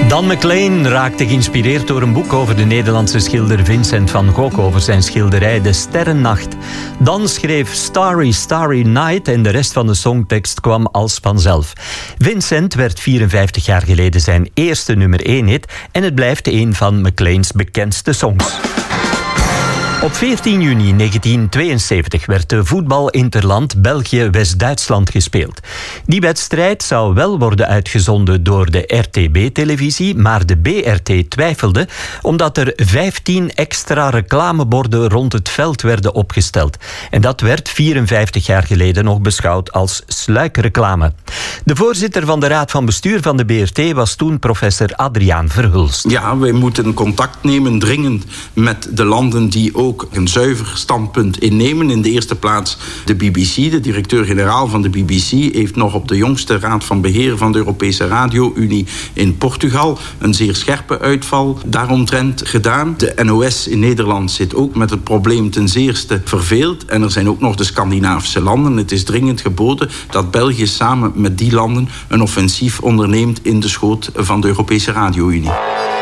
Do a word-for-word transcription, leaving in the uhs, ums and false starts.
Dan McLean raakte geïnspireerd door een boek over de Nederlandse schilder Vincent van Gogh over zijn schilderij De Sterrennacht. Dan schreef Starry Starry Night en de rest van de songtekst kwam als vanzelf. Vincent werd vierenvijftig jaar geleden zijn eerste nummer één hit en het blijft een van McLean's bekendste songs. Op veertien juni negentien tweeënzeventig werd de voetbalinterland België-West-Duitsland gespeeld. Die wedstrijd zou wel worden uitgezonden door de R T B-televisie, maar de B R T twijfelde omdat er vijftien extra reclameborden rond het veld werden opgesteld. En dat werd vierenvijftig jaar geleden nog beschouwd als sluikreclame. De voorzitter van de Raad van Bestuur van de B R T was toen professor Adriaan Verhulst. Ja, wij moeten contact nemen, dringend, met de landen die ook ook een zuiver standpunt innemen. In de eerste plaats de B B C. De directeur-generaal van de B B C heeft nog op de jongste raad van beheer van de Europese Radio-Unie in Portugal een zeer scherpe uitval daaromtrent gedaan. De N O S in Nederland zit ook met het probleem ten zeerste verveeld. En er zijn ook nog de Scandinavische landen. Het is dringend geboden dat België samen met die landen een offensief onderneemt in de schoot van de Europese Radio-Unie.